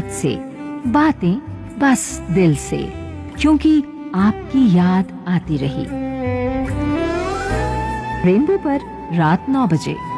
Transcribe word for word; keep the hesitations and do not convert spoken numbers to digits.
गीत से, बातें बस दिल से, क्योंकि आपकी याद आती रही। रेनबो पर रात नौ बजे।